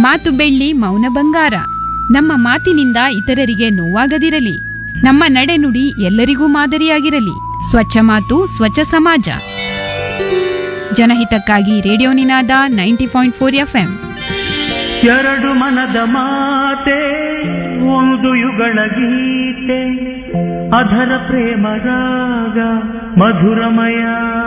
ಮಾತು ಬೆಳ್ಳಿ ಮೌನ ಬಂಗಾರ. ನಮ್ಮ ಮಾತಿನಿಂದ ಇತರರಿಗೆ ನೋವಾಗದಿರಲಿ. ನಮ್ಮ ನಡೆನುಡಿ ಎಲ್ಲರಿಗೂ ಮಾದರಿಯಾಗಿರಲಿ. ಸ್ವಚ್ಛ ಮಾತು ಸ್ವಚ್ಛ ಸಮಾಜ. ಜನಹಿತಕ್ಕಾಗಿ ರೇಡಿಯೋ ನಿನಾದ 90.4 FM. ಎರಡು ಮನದ ಮಾತೆ ಒಂದು ಯುಗಳ ಗೀತೆ, ಅಧರ ಪ್ರೇಮ ರಾಗ ಮಧುರಮಯ.